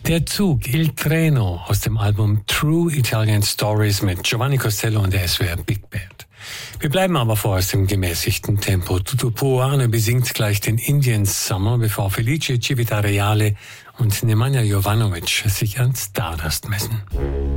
Der Zug, Il Treno, aus dem Album True Italian Stories mit Giovanni Costello und der SWR Big Band. Wir bleiben aber vorerst im gemäßigten Tempo. Tutu Puane besingt gleich den Indian Summer, bevor Felice Civitareale und Nemanja Jovanovic sich an Stardust messen.